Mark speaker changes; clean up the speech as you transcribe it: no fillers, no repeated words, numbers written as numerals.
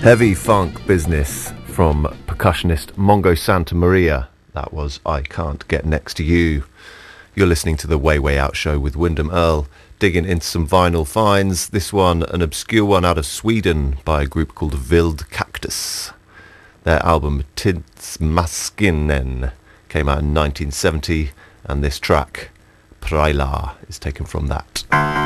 Speaker 1: Heavy funk business from percussionist Mongo Santa Maria. That was I Can't Get Next to You. You're listening to the Way Way Out show with Wyndham Earl, digging into some vinyl finds. This one, an obscure one out of Sweden by a group called Vild Cactus. Their album Tidsmaskinen came out in 1970, and this track, Prylar, is taken from that.